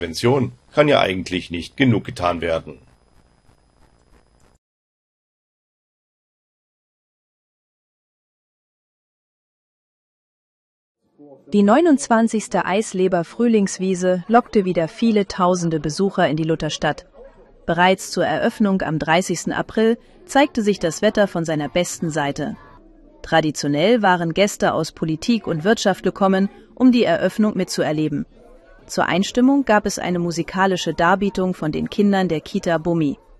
Prävention kann ja eigentlich nicht genug getan werden. Die 29. Eisleber-Frühlingswiese lockte wieder viele tausende Besucher in die Lutherstadt. Bereits zur Eröffnung am 30. April zeigte sich das Wetter von seiner besten Seite. Traditionell waren Gäste aus Politik und Wirtschaft gekommen, um die Eröffnung mitzuerleben. Zur Einstimmung gab es eine musikalische Darbietung von den Kindern der Kita Bumi.